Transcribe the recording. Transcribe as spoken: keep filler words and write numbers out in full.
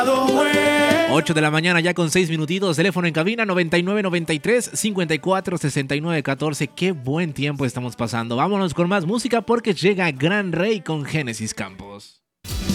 ocho de la mañana ya con seis minutitos. Teléfono en cabina noventa y nueve noventa y tres cincuenta y cuatro sesenta y nueve catorce. Qué buen tiempo estamos pasando. Vámonos con más música porque llega Gran Rey con Génesis Campos.